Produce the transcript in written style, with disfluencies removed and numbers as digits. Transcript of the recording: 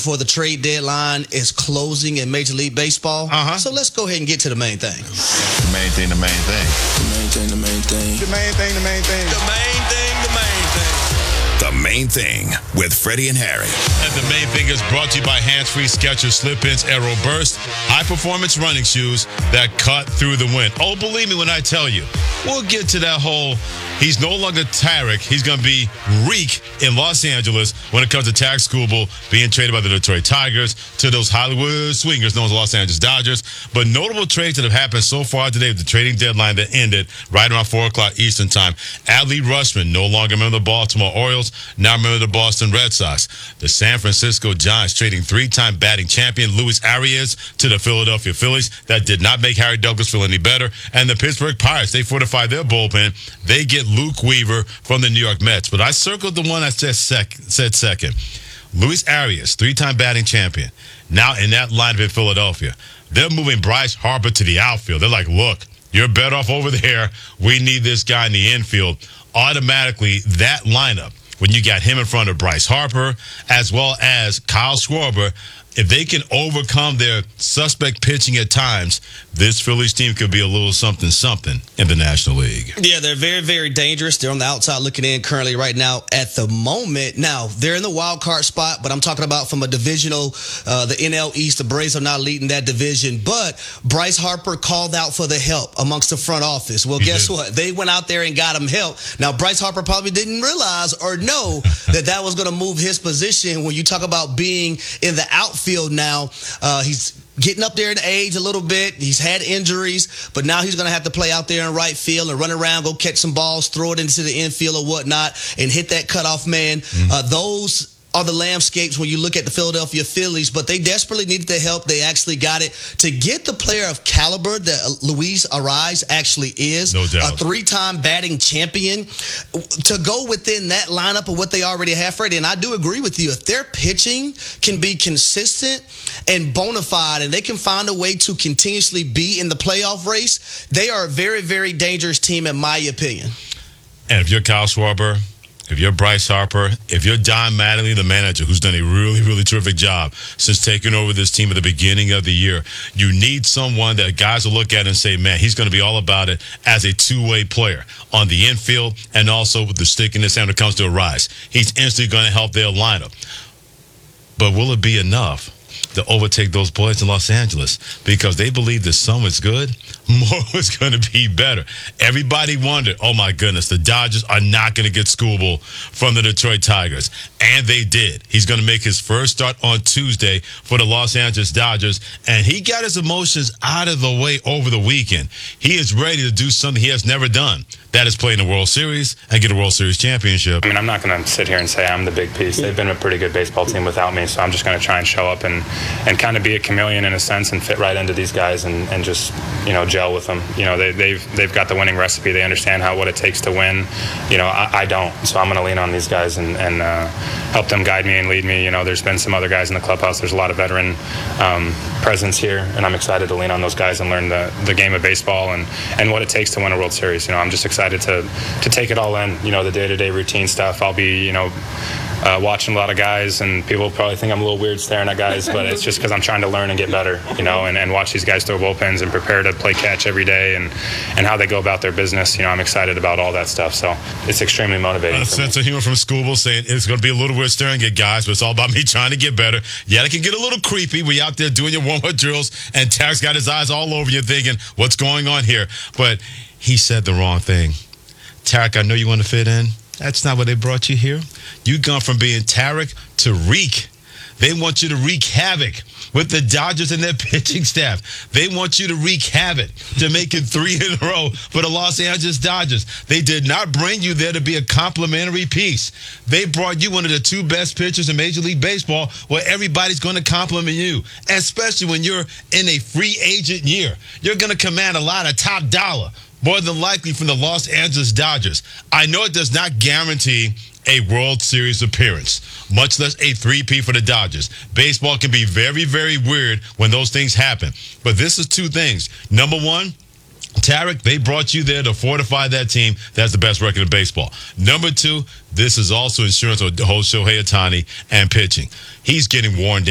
before the trade deadline is closing in Major League Baseball. So let's go ahead and get to the main thing. The main thing, the main thing. The main thing, the main thing. The main thing, the main thing. The main thing, the main thing. The Main Thing with Freddie and Harry. And The Main Thing is brought to you by Hands-Free Skechers Slip-Ins Aero Burst, high-performance running shoes that cut through the wind. Oh, believe me when I tell you, we'll get to that whole, he's no longer Tarek, he's going to be Reek in Los Angeles when it comes to Tarek Skubal being traded by the Detroit Tigers to those Hollywood swingers known as Los Angeles Dodgers. But notable trades that have happened so far today with the trading deadline that ended right around 4 o'clock Eastern time. Adley Rutschman, no longer a member of the Baltimore Orioles, now a member of the Boston Red Sox. The San Francisco Giants trading three-time batting champion Luis Arias to the Philadelphia Phillies. That did not make Harry Douglas feel any better. And the Pittsburgh Pirates, they fortified their bullpen. They get Luke Weaver from the New York Mets. But I circled the one I said second. Luis Arias, three-time batting champion, now in that lineup in Philadelphia. They're moving Bryce Harper to the outfield. They're like, look, you're better off over there. We need this guy in the infield. Automatically, that lineup, when you got him in front of Bryce Harper, as well as Kyle Schwarber, if they can overcome their suspect pitching at times, this Phillies team could be a little something in the National League. Yeah, they're very, very dangerous. They're on the outside looking in currently right now at the moment. Now, they're in the wild card spot, but I'm talking about from a divisional, the NL East. The Braves are not leading that division, but Bryce Harper called out for the help amongst the front office. Well, guess what? They went out there and got him help. Now, Bryce Harper probably didn't realize or know that was going to move his position. When you talk about being in the outfield now, he's getting up there in age a little bit. He's had injuries, but now he's going to have to play out there in right field and run around, go catch some balls, throw it into the infield or whatnot, and hit that cutoff man. Those are the landscapes when you look at the Philadelphia Phillies, but they desperately needed the help. They actually got it. To get the player of caliber that Luis Arias actually is, no doubt, a three-time batting champion, to go within that lineup of what they already have, Freddie, and I do agree with you. If their pitching can be consistent and bona fide, and they can find a way to continuously be in the playoff race, they are a very, very dangerous team, in my opinion. And if you're Kyle Schwarber, if you're Bryce Harper, if you're Don Mattingly, the manager, who's done a really, really terrific job since taking over this team at the beginning of the year, you need someone that guys will look at and say, man, he's going to be all about it as a two-way player on the infield and also with the stick in his hand when it comes to Arias. He's instantly going to help their lineup. But will it be enough to overtake those boys in Los Angeles? Because they believe that some is good, more is going to be better. Everybody wondered, oh my goodness, the Dodgers are not going to get Skubal from the Detroit Tigers. And they did. He's going to make his first start on Tuesday for the Los Angeles Dodgers. And he got his emotions out of the way over the weekend. He is ready to do something he has never done. That is play in the World Series and get a World Series championship. I mean, I'm not going to sit here and say I'm the big piece. They've been a pretty good baseball team without me, so I'm just going to try and show up and kind of be a chameleon in a sense and fit right into these guys and just, gel with them. They've got the winning recipe. They understand what it takes to win. I don't, so I'm going to lean on these guys and help them guide me and lead me. There's been some other guys in the clubhouse. There's a lot of veteran presence here, and I'm excited to lean on those guys and learn the game of baseball and what it takes to win a World Series. I'm just excited to take it all in, the day-to-day routine stuff. I'll be, watching a lot of guys, and people probably think I'm a little weird staring at guys, but it's just because I'm trying to learn and get better, and watch these guys throw bullpens and prepare to play catch every day and how they go about their business. I'm excited about all that stuff, so it's extremely motivating. A sense of humor from Skubal saying it's going to be a little weird staring at guys, but it's all about me trying to get better. Yeah, it can get a little creepy when you're out there doing your warm-up drills, and Tarek's got his eyes all over you thinking, what's going on here? But he said the wrong thing. Tarek, I know you want to fit in. That's not what they brought you here. You've gone from being Tarek to Reek. They want you to wreak havoc with the Dodgers and their pitching staff. They want you to wreak havoc to make it 3 in a row for the Los Angeles Dodgers. They did not bring you there to be a complimentary piece. They brought you one of the 2 best pitchers in Major League Baseball where everybody's going to compliment you, especially when you're in a free agent year. You're going to command a lot of top dollar, more than likely from the Los Angeles Dodgers. I know it does not guarantee a World Series appearance, much less a 3-peat for the Dodgers. Baseball can be very, very weird when those things happen. But this is 2 things. Number 1, Tarek, they brought you there to fortify that team. That's the best record in baseball. Number 2, this is also insurance on the whole Shohei Ohtani and pitching. He's getting worn down.